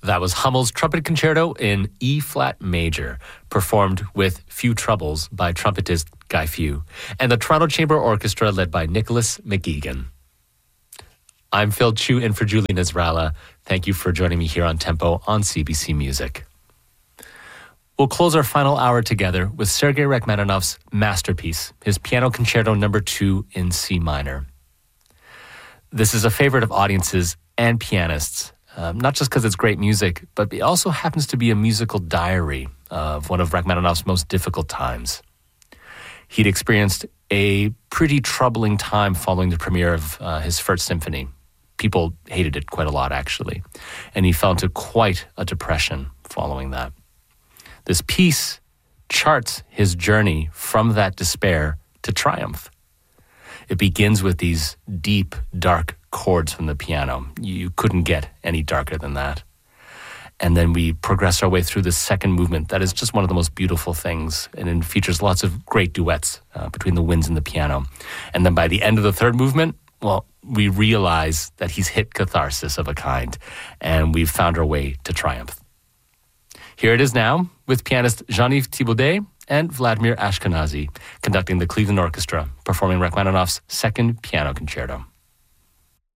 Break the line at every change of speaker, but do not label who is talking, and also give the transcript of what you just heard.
That was Hummel's Trumpet Concerto in E-flat major, performed with few troubles by trumpetist Guy Few, and the Toronto Chamber Orchestra led by Nicholas McGeegan. I'm Phil Chu in for Julie Nasrallah. Thank you for joining me here on Tempo on CBC Music. We'll close our final hour together with Sergei Rachmaninoff's masterpiece, his Piano Concerto No. 2 in C minor. This is a favorite of audiences and pianists, not just because it's great music, but it also happens to be a musical diary of one of Rachmaninoff's most difficult times. He'd experienced a pretty troubling time following the premiere of his First Symphony. People hated it quite a lot, actually, and he fell into quite a depression following that. This piece charts his journey from that despair to triumph. It begins with these deep, dark chords from the piano. You couldn't get any darker than that. And then we progress our way through the second movement. That is just one of the most beautiful things, and it features lots of great duets between the winds and the piano. And then by the end of the third movement, well, we realize that he's hit catharsis of a kind, and we've found our way to triumph. Here it is now with pianist Jean-Yves Thibaudet and Vladimir Ashkenazy conducting the Cleveland Orchestra, performing Rachmaninoff's Second Piano Concerto.